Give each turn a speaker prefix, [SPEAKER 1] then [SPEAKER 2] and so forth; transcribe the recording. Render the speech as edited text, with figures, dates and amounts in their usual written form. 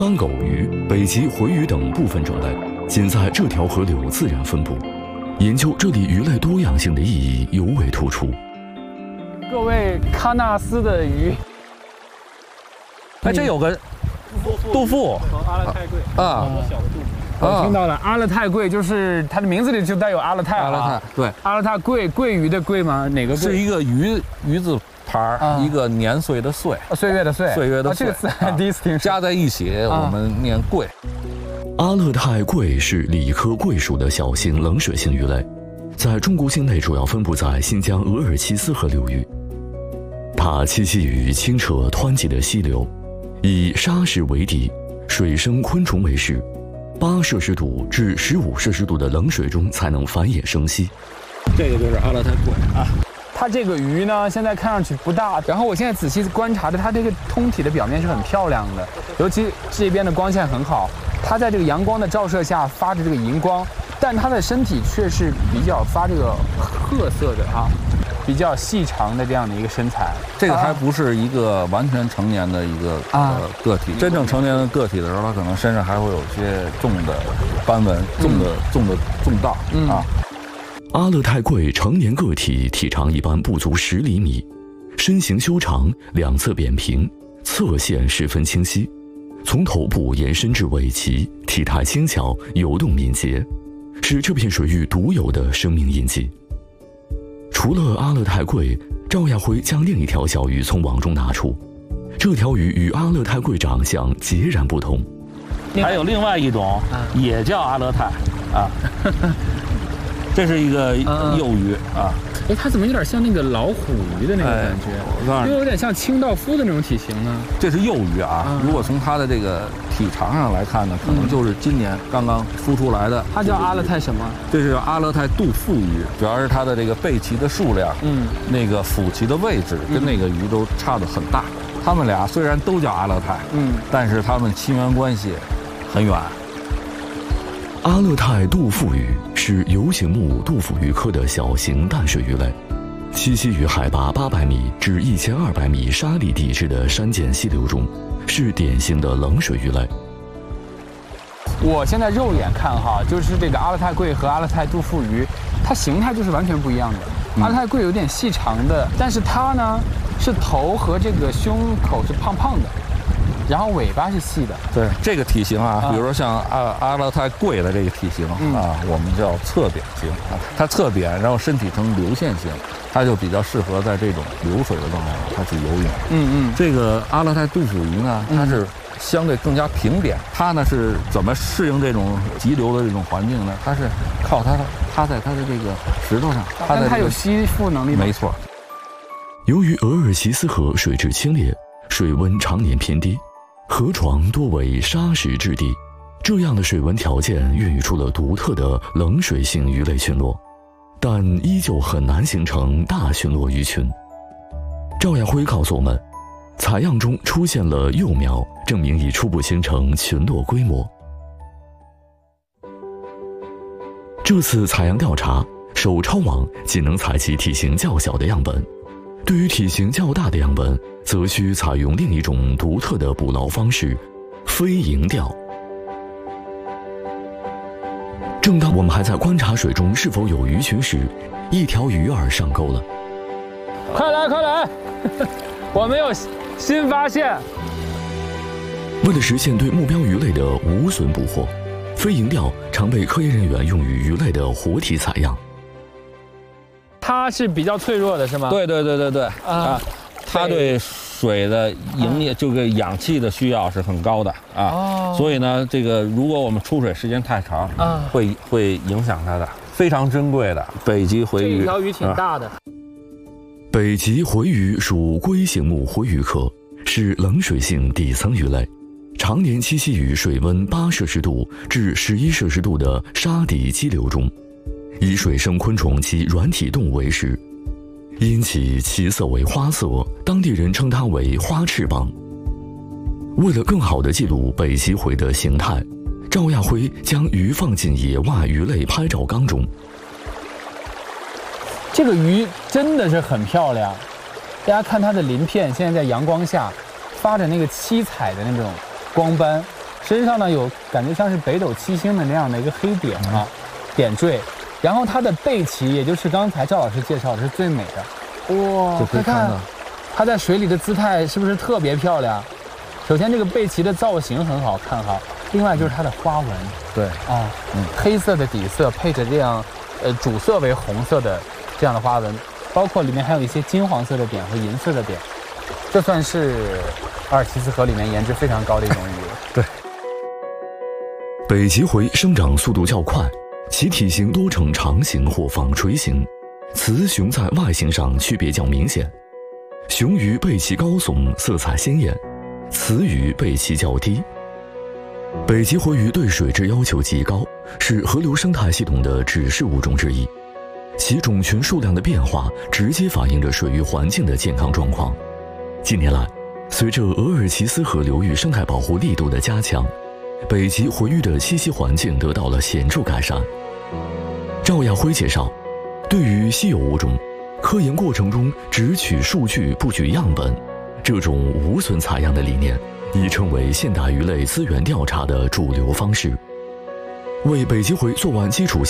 [SPEAKER 1] 斑狗鱼、北极回鱼等部分种类仅在这条河流自然分布，研究这里鱼类多样性的意义尤为突出。
[SPEAKER 2] 各位喀纳斯的鱼，
[SPEAKER 3] 哎，这有个杜甫
[SPEAKER 2] 和阿勒泰贵
[SPEAKER 3] 啊，
[SPEAKER 2] 小的杜甫。我听到了，阿勒泰贵就是它的名字里就带有阿勒泰。
[SPEAKER 3] 阿勒泰，对，
[SPEAKER 2] 阿勒泰贵，桂鱼的桂吗？哪个贵？
[SPEAKER 3] 是一个鱼字旁，一个年岁的岁，
[SPEAKER 2] 岁月的岁，
[SPEAKER 3] 岁月的岁。
[SPEAKER 2] 这个词还第一次听说。
[SPEAKER 3] 加在一起，我们念桂。
[SPEAKER 1] 阿勒泰桂是鲤科桂属的小型冷水性鱼类，在中国境内主要分布在新疆额尔齐斯河流域。它栖息于清澈湍急的溪流，以沙石为底，水生昆虫为食。8摄氏度至15摄氏度的冷水中才能繁衍生息。
[SPEAKER 3] 这个就是阿勒泰桂啊。
[SPEAKER 2] 它这个鱼呢，现在看上去不大，然后我现在仔细观察着它这个通体的表面是很漂亮的，尤其这边的光线很好，它在这个阳光的照射下发着这个荧光，但它的身体却是比较发这个褐色的哈，比较细长的这样的一个身材。
[SPEAKER 3] 这个还不是一个完全成年的一个个体，真正成年的个体的时候，它可能身上还会有一些重的斑纹、重道啊。
[SPEAKER 1] 阿勒泰桂成年个体体长一般不足10厘米，身形修长，两侧扁平，侧线十分清晰，从头部延伸至尾鳍，体态轻巧，游动敏捷，是这片水域独有的生命印记。除了阿勒泰桂，赵亚辉将另一条小鱼从网中拿出，这条鱼与阿勒泰桂长相截然不同。
[SPEAKER 3] 还有另外一种，也叫阿勒泰啊。这是一个幼鱼啊，
[SPEAKER 2] 哎，它怎么有点像那个老虎鱼的那个感觉？
[SPEAKER 3] 我告诉你，
[SPEAKER 2] 又有点像清道夫的那种体型呢。
[SPEAKER 3] 这是幼鱼啊，如果从它的这个体长上来看呢，可能就是今年刚刚孵出来的。
[SPEAKER 2] 它叫阿勒泰什么？
[SPEAKER 3] 这是阿勒泰杜腹鱼，主要是它的这个背鳍的数量，那个腹鳍的位置跟那个鱼都差得很大。它们俩虽然都叫阿勒泰，但是它们亲缘关系很远。
[SPEAKER 1] 阿勒泰杜腹鱼是游行目杜腹鱼科的小型淡水鱼类，栖息于海拔800米至1200米沙砾地质的山涧溪流中，是典型的冷水鱼类。
[SPEAKER 2] 我现在肉眼看哈，就是这个阿勒泰桂和阿勒泰杜腹鱼，它形态就是完全不一样的。阿勒泰桂有点细长的，但是它呢是头和这个胸口是胖胖的。然后尾巴是细的，
[SPEAKER 3] 对这个体型啊，比如说像阿勒泰桂的这个体型啊，我们叫侧扁型啊，它侧扁，然后身体呈流线型，它就比较适合在这种流水的状态下它去游泳。这个阿勒泰杜腹鱼呢，它是相对更加平扁，它呢是怎么适应这种急流的这种环境呢？它是靠它在它的这个石头上，
[SPEAKER 2] 它有吸附能力吗？
[SPEAKER 3] 没错。
[SPEAKER 1] 由于额尔齐斯河水质清冽，水温常年偏低。河床多为沙石质地，这样的水温条件孕育出了独特的冷水性鱼类群落，但依旧很难形成大群落鱼群。赵亚辉告诉我们，采样中出现了幼苗，证明已初步形成群落规模。这次采样调查，手抄网仅能采集体型较小的样本，对于体型较大的样本，则需采用另一种独特的捕捞方式——飞蝇钓。正当我们还在观察水中是否有鱼群时，一条鱼儿上钩了。
[SPEAKER 2] 快来，快来！我们有新发现。
[SPEAKER 1] 为了实现对目标鱼类的无损捕获，飞蝇钓常被科研人员用于鱼类的活体采样。
[SPEAKER 2] 它是比较脆弱的，是吗？
[SPEAKER 3] 对啊，它对水的营养，这个氧气的需要是很高的啊。所以呢，这个如果我们出水时间太长，会影响它的。非常珍贵的北极回鱼，
[SPEAKER 2] 这一条鱼挺大的。
[SPEAKER 1] 北极回鱼属龟形目回鱼科，是冷水性底层鱼类，常年栖息于水温8摄氏度至11摄氏度的沙底激流中，以水生昆虫及软体动物为食。因其鳍色为花色，当地人称它为花翅膀。为了更好地记录北极回的形态，赵亚辉将鱼放进野外鱼类拍照缸中。
[SPEAKER 2] 这个鱼真的是很漂亮，大家看它的鳞片，现在在阳光下发着那个七彩的那种光斑， 身上呢有感觉像是北斗七星的那样的一个黑点啊，点缀。然后它的背鳍，也就是刚才赵老师介绍的是最美的。哇，
[SPEAKER 3] 就可以看到
[SPEAKER 2] 它在水里的姿态是不是特别漂亮？首先这个背鳍的造型很好看哈，另外就是它的花纹。
[SPEAKER 3] 对
[SPEAKER 2] 啊，黑色的底色配着这样，主色为红色的这样的花纹，包括里面还有一些金黄色的点和银色的点，这算是阿尔齐斯河里面颜值非常高的一种鱼。
[SPEAKER 3] 对，
[SPEAKER 1] 北极回生长速度较快，其体型多呈长形或纺锤形，雌雄在外形上区别较明显。雄鱼背鳍高耸，色彩鲜艳，雌鱼背鳍较低。北极回鱼对水质要求极高，是河流生态系统的指示物种之一，其种群数量的变化直接反映着水域环境的健康状况。近年来，随着额尔齐斯河流域生态保护力度的加强，北极回鱼的栖息环境得到了显著改善。赵亚辉介绍，对于稀有物种，科研过程中只取数据不取样本，这种无损采样的理念已成为现代鱼类资源调查的主流方式。为北极回做完基础